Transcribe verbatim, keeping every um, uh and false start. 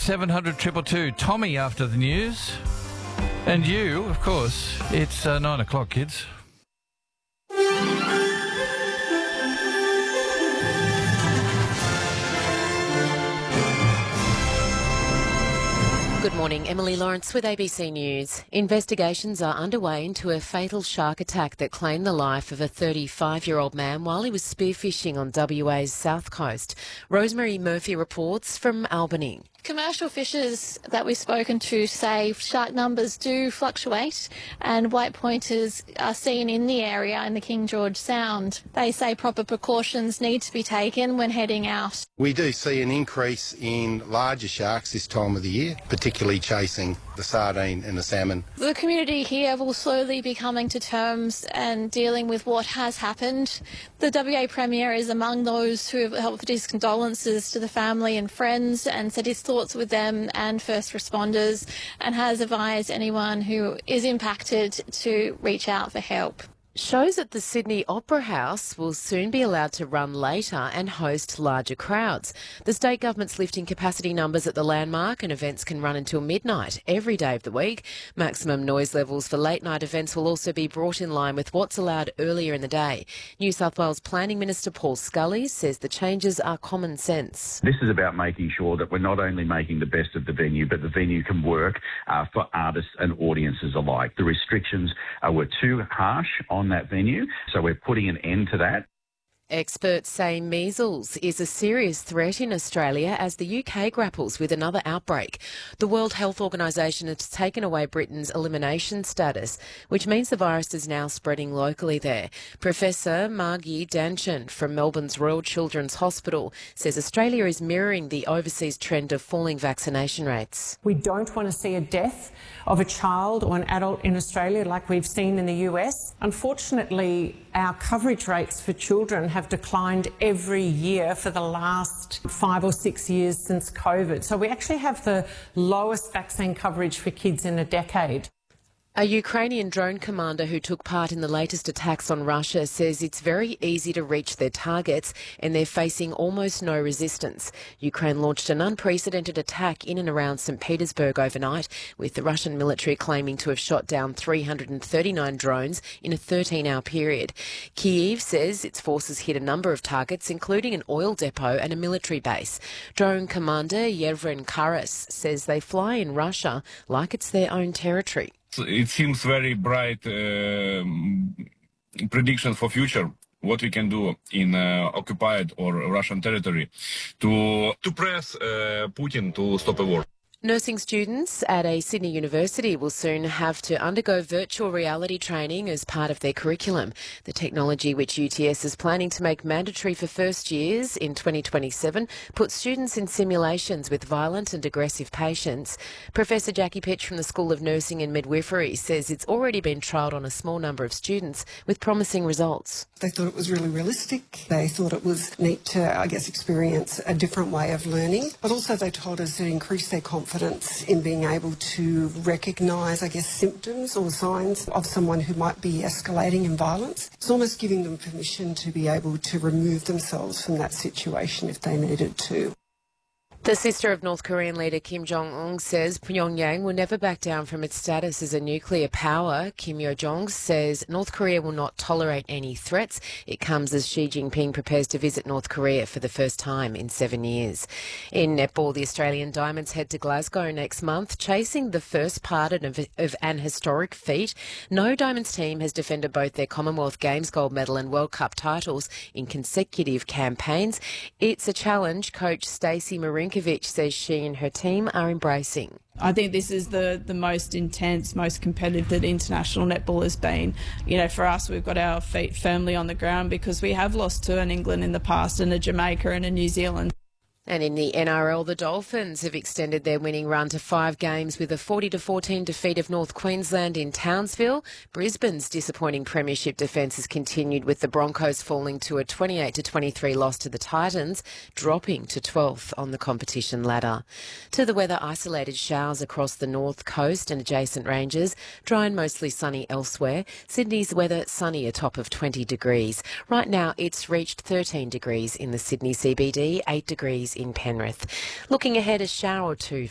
seven hundred two two two. Tommy after the news. And you, of course. It's uh, nine o'clock, kids. Good morning, Emily Lawrence with A B C News. Investigations are underway into a fatal shark attack that claimed the life of a thirty-five-year-old man while he was spearfishing on W A's south coast. Rosemary Murphy reports from Albany. Commercial fishers that we've spoken to say shark numbers do fluctuate and white pointers are seen in the area in the King George Sound. They say proper precautions need to be taken when heading out. We do see an increase in larger sharks this time of the year, particularly chasing the sardine and the salmon. The community here will slowly be coming to terms and dealing with what has happened. The W A Premier is among those who have offered his condolences to the family and friends and said his thoughts with them and first responders, and has advised anyone who is impacted to reach out for help. Shows at the Sydney Opera House will soon be allowed to run later and host larger crowds. The state government's lifting capacity numbers at the Landmark, and events can run until midnight every day of the week. Maximum noise levels for late night events will also be brought in line with what's allowed earlier in the day. New South Wales Planning Minister Paul Scully says the changes are common sense. This is about making sure that we're not only making the best of the venue, but the venue can work uh, for artists and audiences alike. The restrictions uh, were too harsh on that venue, so we're putting an end to that. Experts say measles is a serious threat in Australia as the U K grapples with another outbreak. The World Health Organisation has taken away Britain's elimination status, which means the virus is now spreading locally there. Professor Margie Danchin from Melbourne's Royal Children's Hospital says Australia is mirroring the overseas trend of falling vaccination rates. We don't want to see a death of a child or an adult in Australia like we've seen in the U S. Unfortunately, our coverage rates for children have declined every year for the last five or six years since COVID. So we actually have the lowest vaccine coverage for kids in a decade. A Ukrainian drone commander who took part in the latest attacks on Russia says it's very easy to reach their targets and they're facing almost no resistance. Ukraine launched an unprecedented attack in and around St Petersburg overnight, with the Russian military claiming to have shot down three hundred thirty-nine drones in a thirteen-hour period. Kyiv says its forces hit a number of targets, including an oil depot and a military base. Drone commander Yevhen Karas says they fly in Russia like it's their own territory. It seems very bright uh, prediction for future, what we can do in uh, occupied or Russian territory to to press uh, Putin to stop a war. Nursing students at a Sydney university will soon have to undergo virtual reality training as part of their curriculum. The technology, which U T S is planning to make mandatory for first years in twenty twenty-seven, puts students in simulations with violent and aggressive patients. Professor Jackie Pitch from the School of Nursing and Midwifery says it's already been trialled on a small number of students with promising results. They thought it was really realistic. They thought it was neat to, I guess, experience a different way of learning. But also they told us it increased their confidence in being able to recognise, I guess, symptoms or signs of someone who might be escalating in violence. It's almost giving them permission to be able to remove themselves from that situation if they needed to. The sister of North Korean leader Kim Jong-un says Pyongyang will never back down from its status as a nuclear power. Kim Yo-jong says North Korea will not tolerate any threats. It comes as Xi Jinping prepares to visit North Korea for the first time in seven years. In netball, the Australian Diamonds head to Glasgow next month, chasing the first part of, of an historic feat. No Diamonds team has defended both their Commonwealth Games gold medal and World Cup titles in consecutive campaigns. It's a challenge coach Stacey Marinkovic says she and her team are embracing. I think this is the, the most intense, most competitive that international netball has been. You know, for us, we've got our feet firmly on the ground because we have lost to an England in the past and a Jamaica and a New Zealand. And in the N R L, the Dolphins have extended their winning run to five games with a forty to fourteen defeat of North Queensland in Townsville. Brisbane's disappointing premiership defence has continued, with the Broncos falling to a twenty-eight to twenty-three loss to the Titans, dropping to twelfth on the competition ladder. To the weather, isolated showers across the north coast and adjacent ranges, dry and mostly sunny elsewhere. Sydney's weather sunny, a top of twenty degrees. Right now it's reached thirteen degrees in the Sydney C B D, eight degrees in Penrith. Looking ahead, a shower or two